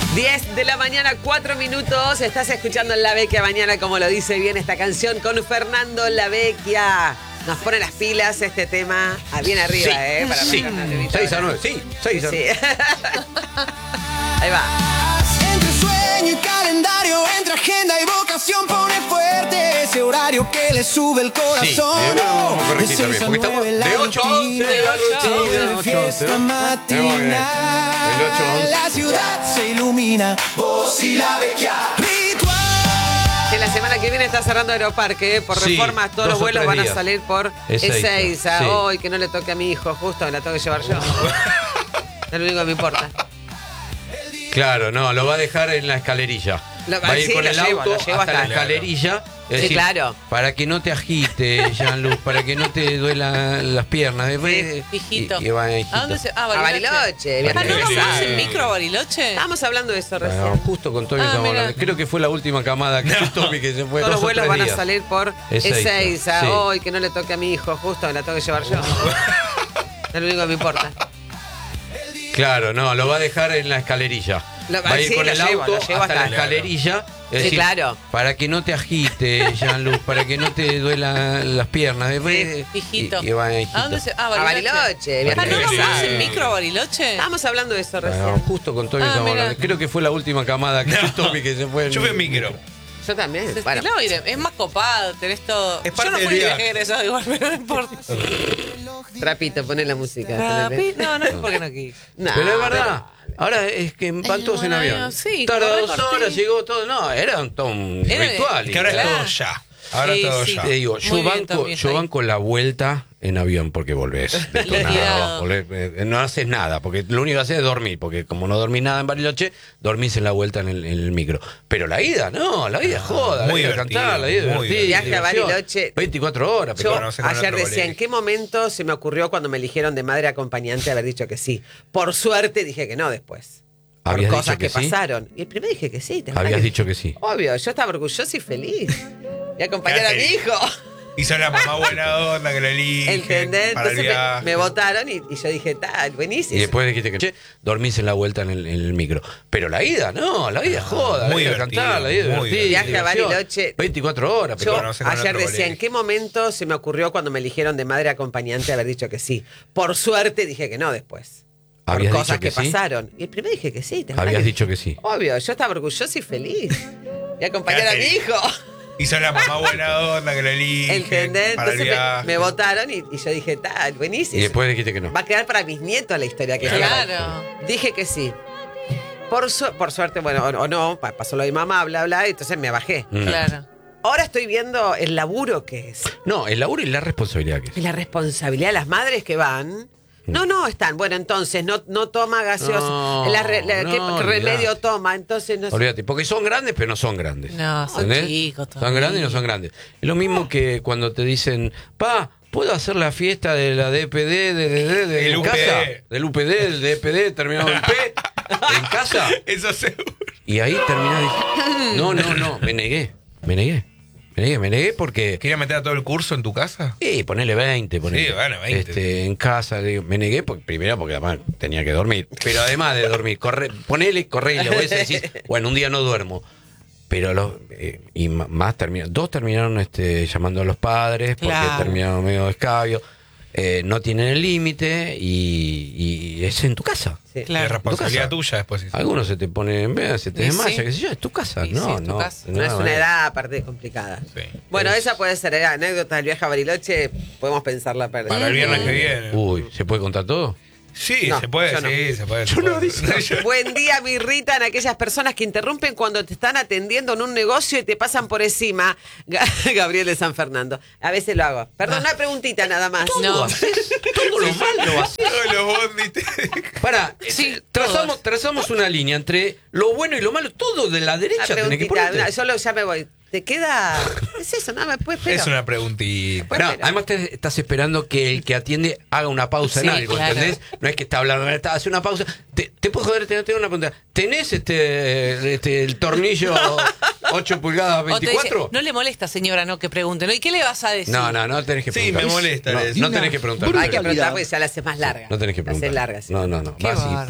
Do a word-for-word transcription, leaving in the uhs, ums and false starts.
diez de la mañana, cuatro minutos. Estás escuchando en La Vecchia Mañana, como lo dice bien esta canción, con Fernando La Vecchia. Nos pone las pilas este tema bien arriba, sí, ¿eh? Para sí. seis a nueve, sí, seis a nueve. Sí. Ahí va. Entre sueño y calendario, entre agenda y vocación, pone fuerte ese horario que le sube el corazón. Sí, eh, vamos a corregir De también, seis a porque estamos nueve, de la ocho a once, rutina, de ocho a once, de de ocho a fiesta once. matinal. El ocho a once. La ciudad se ilumina, vos y La Vecchia. Ritual. Que la semana que viene está cerrando Aeroparque, ¿eh? Por Sí, reformas, todos dos los o vuelos tres van a días. salir por Ezeiza, Ezeiza. sí. Hoy que no le toque a mi hijo, justo me la tengo que llevar yo. Es lo único que me importa. Claro, no, lo va a dejar en la escalerilla. Lo- va a ir sí, con lo el llevo, auto lo llevo hasta la hasta- escalerilla. Es Sí, decir, claro. Para que no te agite, Jean-Luc, para que no te duelan las piernas. Después, Sí, hijito. Y, y va, hijito. ¿A dónde se...? Ah, A Bariloche. Bariloche. bien Ah, ¿no regresado. vamos en micro a Bariloche? Estábamos hablando de eso recién. Bueno, justo con Tommy Ah, estamos mira. hablando. Creo que fue la última camada que Tommy que se fue. Todos los dos o vuelos tres van a días. salir por Ezeiza, Ezeiza. sí. Hoy que no le toque a mi hijo, justo me la tengo que llevar yo. Es lo único que me importa. Claro, no, lo va a dejar en la escalerilla. Lo- va a ir sí, con lo el llevo, auto lo llevo hasta la hasta- escalerilla. Es Sí, decir, claro. Para que no te agite, Jean-Luc, para que no te duelan las piernas. Después, Hijito. Y, y va, hijito. ¿A dónde se...? Ah, A Bariloche. Bariloche. bien Ah, ¿no vamos regresado. en micro a Bariloche? Estábamos hablando de eso Bueno, recién. justo con Tommy Ah, estamos mira. hablando. Creo que fue la última camada que Tommy que se fue. Yo fui en micro. Yo también. Se Bueno. estiló, Irene. Es más copado, tenés todo. Es Yo parte no del fui de viaje. viaje egresado igual, pero no importa. Trapito, poné la música. Rapi- ponele. No, no es porque no quise. No, Pero es verdad. Ahora es que van todos en bueno, avión. sí, Tarda como dos recorté. horas, llegó todo. No, era un, todo un Era- ritual. Que ahora es Claro. todo ya. Ahora Sí, es todo sí. ya. Te digo, Muy yo bien, banco, también, yo ahí. banco la vuelta en avión porque volvés detonado, Liquidado. volvés, eh, no haces nada, porque lo único que haces es dormir, porque como no dormís nada en Bariloche, dormís en la vuelta en el, en el micro. Pero la ida, no, la ida es joda, muy la ida es divertido, cantar, la ida es muy divertida. Viaje a diversión. Bariloche. veinticuatro horas, pero Yo bueno, no sé con ayer otro decía, colegio. ¿en qué momento se me ocurrió cuando me eligieron de madre acompañante haber dicho que sí? Por suerte dije que no después. Por ¿Habías cosas dicho que que, sí? pasaron. Y primero dije que sí. ¿te acordás Habías que- dicho que sí. Obvio, yo estaba orgullosa y feliz. Y acompañar a mi Quédate. hijo. Y son la mamá buena onda que lo eligen ¿Entendés? para el Entonces me, viaje. me votaron y, y yo dije, tal, buenísimo. Y después dijiste que che, dormís en la vuelta en el, en el micro. Pero la ida, no, la ida es joda, muy la ida es divertido, cantar, la ida es muy divertida. Viaje a diversión. Bariloche. veinticuatro horas, pero Yo bueno, no sé con ayer otro decía, ¿en colegio. qué momento se me ocurrió cuando me eligieron de madre acompañante haber dicho que sí? Por suerte dije que no después. Por ¿Habías cosas dicho que, que sí? pasaron. Y primero dije que sí. ¿te acordás Habías que- dicho que sí. Obvio, yo estaba orgullosa y feliz. Y acompañar a mi Quédate. hijo. Y son la mamá buena onda que lo eligen ¿Entendés? para el Entonces viaje. me, me votaron y, y yo dije, tal, buenísimo. Y después dijiste que no. Va a quedar para mis nietos la historia que Claro. hago. Dije que sí. Por, su- por suerte, bueno, o, o no, pa- pasó lo de mi mamá, bla, bla, y entonces me bajé. Mm. Claro. Ahora estoy viendo el laburo que es. No, el laburo y la responsabilidad que es. Y la responsabilidad de las madres que van. No, no, están. Bueno, entonces no, no toma gaseosa. No, La re- la- no, ¿Qué olvidate. remedio toma? Entonces no sé. Olvídate, porque son grandes, pero no son grandes. No, son ¿Entendés? chicos Son todavía. grandes y no son grandes. Es lo mismo que cuando te dicen, pa, ¿puedo hacer la fiesta de la D P D de, de, de, de- Del en U P D. casa? Del U P D, del D P D, terminado en P, en casa. Eso seguro. Y ahí terminás diciendo, no, no, no, me negué, me negué. Me negué, me negué porque... ¿Querías meter a todo el curso en tu casa? Sí, ponele veinte, ponele. Sí, bueno, veinte. Este, en casa, digo, me negué porque, primero porque además tenía que dormir. Pero además de dormir, corre, ponele, corre y le voy a decir, bueno, un día no duermo. Pero los, eh, y ma- más terminaron, dos terminaron este, llamando a los padres porque Claro. terminaron medio de escabio. Eh, no tienen el límite y, y es en tu casa. Sí. Claro. Es responsabilidad Tu casa. tuya después. sí. Algunos se te ponen, vea, se te Y desmaya, sí. qué sé yo, es tu casa. Y no, sí, es tu no, casa. No es no, una eh. edad aparte complicada. Sí. Bueno, Es- esa puede ser eh, anécdota del viaje a Bariloche. Podemos pensarla para, Para el viernes que viene. Uy, ¿se puede contar todo? Sí, No, se puede, yo no. sí, se puede. Yo se no puede. dije- Buen día, me irritan aquellas personas que interrumpen cuando te están atendiendo en un negocio y te pasan por encima. Ga- Gabriel de San Fernando. A veces lo hago. Perdón, una preguntita nada más. No. Todo lo malo haces. Todos los bondis te- Para, Sí, trazamos, todos. trazamos una línea entre lo bueno y lo malo, todo de la Una derecha tenés que preguntita. ponerte. una- Solo ya me voy. ¿Te queda? Es eso, no me puedes Es una preguntita. Bueno, No, pero- además te estás esperando que el que atiende haga una pausa Sí, en algo, claro. ¿entendés? No es que está hablando, está- hace una pausa. Te, te puedo joder, te- tengo una pregunta. ¿Tenés este, este el tornillo ocho pulgadas O te dice, veinticuatro? no le molesta, señora, no que pregunten. ¿Y qué le vas a decir? No, no, no tenés que Sí, preguntar. me molesta, No, le no decís. tenés que preguntar. Hay que preguntar porque ya la haces más larga. No tenés que La haces preguntar. larga, sí. No, no, no. Qué Vas y bárbaro.